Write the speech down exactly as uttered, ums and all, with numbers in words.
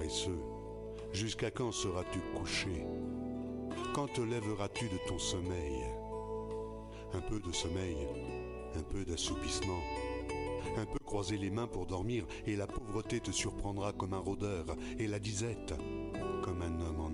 paresseux, jusqu'à quand seras-tu couché? Quand te lèveras-tu de ton sommeil? Un peu de sommeil, un peu d'assoupissement, un peu croiser les mains pour dormir, et la pauvreté te surprendra comme un rôdeur, et la disette comme un homme en